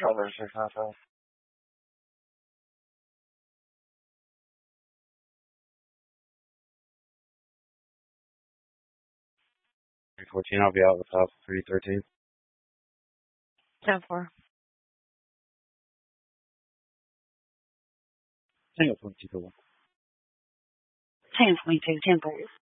Traveler 695. 314, I'll be out with South 313. 10-4. Tango 22 for 1. Tango 22, 10-4.